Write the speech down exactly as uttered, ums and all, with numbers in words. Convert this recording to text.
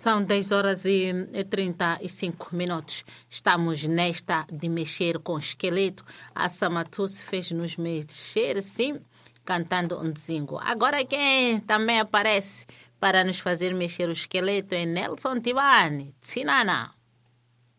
São dez horas e trinta e cinco minutos. Estamos nesta de mexer com o esqueleto. A Samatuce fez-nos mexer, sim, cantando um desengo. Agora quem também aparece para nos fazer mexer o esqueleto é Nelson Tibani, Tsinana.